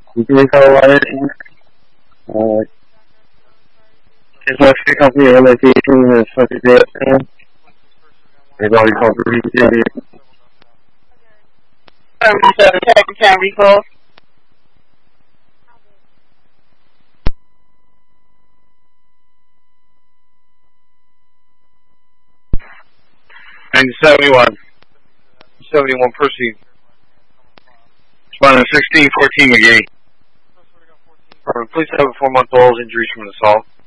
Utilizado varias Construction company location is 2010. They've already called for reaching. 7 10 recall. And 71. 71 Percy. Responding 1614 McGee. Please have a 4-month-old injuries from an assault.